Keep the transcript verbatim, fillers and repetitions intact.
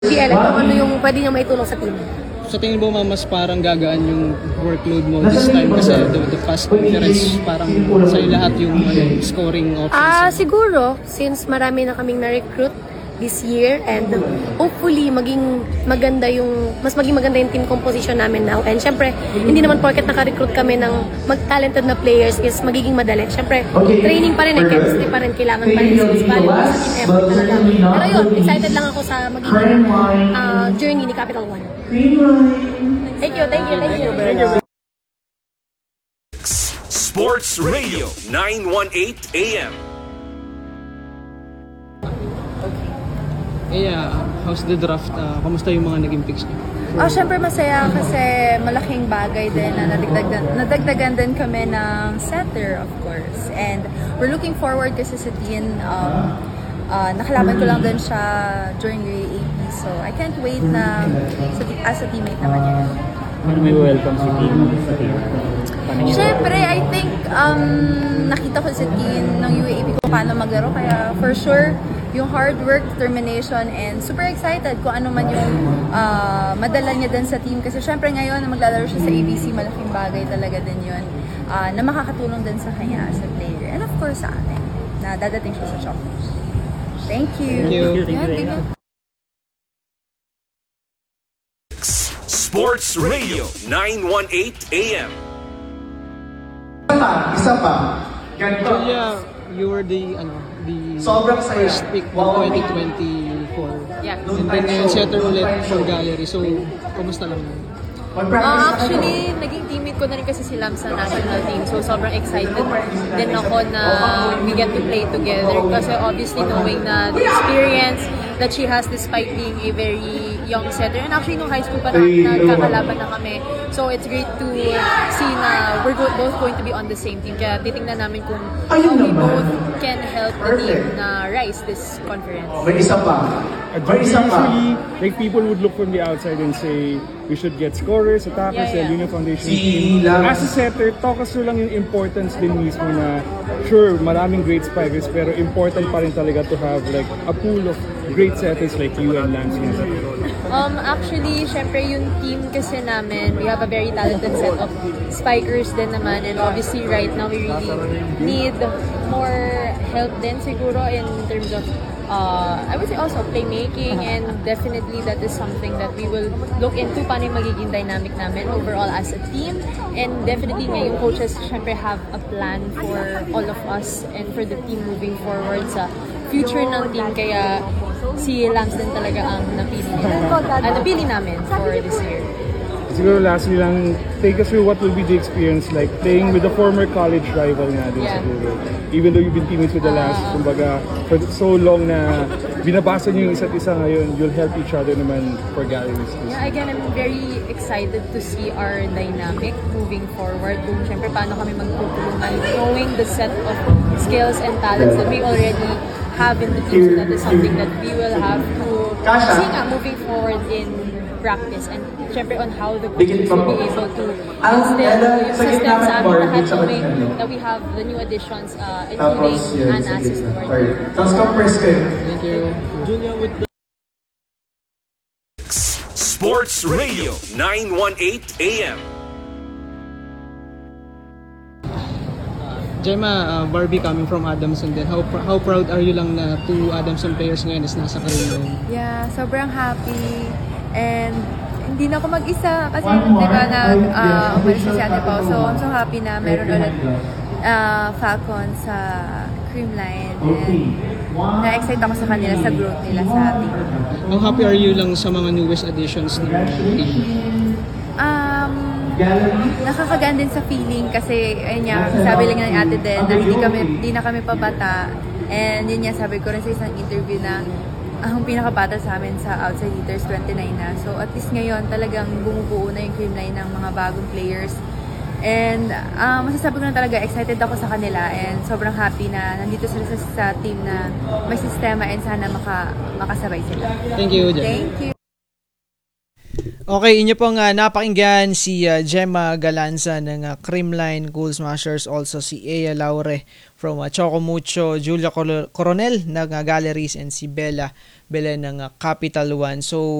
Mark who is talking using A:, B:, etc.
A: P L, kung ano yung pwede niya maitulong sa team.
B: Sa tingin mo, ma'am, mas parang gagaan yung workload mo this time kasi the, the past conference parang sa'yo lahat yung ano, scoring options?
A: Ah, siguro, since marami na kaming na-recruit this year and hopefully maging maganda yung mas maging maganda yung team composition namin now. And syempre, hindi naman porket naka-recruit kami ng mag-talented na players is magiging madali. Syempre, training pa rin and chemistry pa rin kailangan pa rin is valuable sa team effort talaga. Pero yun, excited lang ako sa magiging uh, journey ni Capital One. Thank you, thank you, thank you. Thank you.
C: Sports Radio nine eighteen A M.
B: Eh, uh, how's the draft? Uh, kamusta yung mga naging picks niyo?
D: Oh, syempre masaya kasi malaking bagay din na nadagdagan, nadagdagan din kami ng setter, of course. And we're looking forward kasi sa team. Um, uh, nakalaban ko lang din siya during U A A P. So, I can't wait na sa, as a teammate naman yun.
E: Paano may welcome si team sa team?
D: Syempre, I think um, nakita ko sa team ng U A A P kung paano maglaro. Kaya for sure, yung hard work, determination, and super excited kung ano man yung uh, madala niya din sa team. Kasi syempre ngayon na maglalaro siya sa A B C, malaking bagay talaga din yun uh, na makakatulong din sa kanya as a player. And of course sa atin, na dadating siya sa Chocos. Thank you.
B: Thank you.
D: Yeah, thank you.
C: Sports Radio nine eighteen A M.
F: Isa pa, isa pa. Ganito.
B: Julia, you were the ano, the
F: Sobrang saya.
B: first pick ng twenty twenty-four.
A: Yeah.
B: And then ngayon setter ulit for gallery. So, kumusta lang?
G: Uh, actually, naging teammate ko na rin kasi si Lam sa national team. So, sobrang excited din ako na we get to play together. Kasi obviously knowing na the experience that she has despite being a very young setter. And actually, nung high school pa na nagkakalaban na kami. So, it's great to see na we're both going to be on the same team. Kaya titingnan namin kung how we both can help the team na rise this conference.
F: May isa pa. May isa pa.
E: Usually, like people would look from the outside and say, we should get scorers, attackers,
G: Yeah, yeah.
E: and Union Foundation
F: Si
E: team.
F: Lam-
E: As a setter, talk us through lang yung importance din mismo na, sure, maraming great spikers, pero important pa rin talaga to have like a pool of great setters like you and Lance.
G: Um, actually, syempre yung team kasi namin, we have a very talented set of spikers din naman. And obviously, right now, we really need more help din siguro in terms of Uh, I would say also playmaking, and definitely that is something that we will look into paano yung magiging dynamic namin overall as a team. And definitely ngayong coaches syempre have a plan for all of us and for the team moving forward sa future ng team. Kaya si Lance din talaga ang napili nila, uh, napili namin for this year.
E: Siguro lastly lang, take us through what will be the experience like playing with a former college rival nga din
G: Yeah.
E: siguro. Even though you've been teammates with the last, kumbaga, for so long na binabasa niyo yung isa't isa ngayon, you'll help each other naman for galleries.
G: Yeah, again, I'm very excited to see our dynamic moving forward. Kung syempre paano kami magtutulungan, knowing the set of skills and talents that we already have in the team. So that is something that we will have to see nga moving forward in practice, and syempre on how the coaches will be able to instill yung system sa amin lahat, knowing that we have the new additions, uh, including Anna as to our team.
F: Tapos compress kayo.
B: Thank you. Julia, with the
C: Sports Radio nine eighteen A M.
B: Gemma, uh, Barbie coming from Adamson din. How pr- how proud are you lang na two Adamson players ngayon is nasa Carolina?
D: Yeah, sobrang happy. And hindi na ako mag-isa kasi di ba nag uh, umalis si Ate Pao. So I'm so happy na meron ulit uh, Falcon sa Creamline. And na-excite ako sa kanila sa growth nila sa team.
B: How happy are you lang sa mga newest additions ng team?
D: Um, nakakagaan din sa feeling kasi ayun nga, sabi lang ng ate din na hindi, kami, hindi na kami pabata. And yun nga, sabi ko rin sa isang interview na ang pinakabata sa amin sa outside hitters, twenty-nine na. So at least ngayon talagang bumubuo na yung creamline ng mga bagong players. And uh, masasabi ko na talaga, excited ako sa kanila and sobrang happy na nandito sila sa, sa team na may sistema and sana maka, makasabay sila.
B: Thank you, Gemma.
D: Thank you.
H: Okay, inyo pong uh, napakinggan si uh, Gemma Galanza ng uh, Creamline Cool Smashers, also si Ea Laure from uh, Choco Mucho, Julia Col- Coronel ng uh, Galleries, and si Bella Belen ng uh, Capital One. So